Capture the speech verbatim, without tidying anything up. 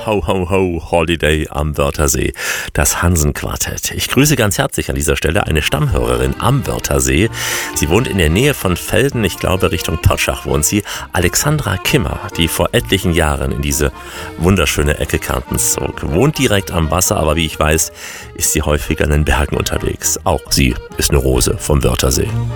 Ho, ho, ho, Holiday am Wörthersee. Das Hansen-Quartett. Ich grüße ganz herzlich an dieser Stelle eine Stammhörerin am Wörthersee. Sie wohnt in der Nähe von Velden, ich glaube Richtung Potschach wohnt sie. Alexandra Kimmer, die vor etlichen Jahren in diese wunderschöne Ecke Kärntens zog. Wohnt direkt am Wasser, aber wie ich weiß, ist sie häufiger in den Bergen unterwegs. Auch sie ist eine Rose vom Wörthersee.